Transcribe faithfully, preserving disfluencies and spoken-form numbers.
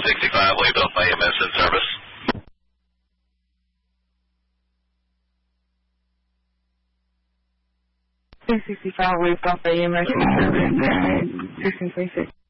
sixty-five, waived off by E M S in service. two sixty-five, waived off by E M S in service. sixteen twenty-six.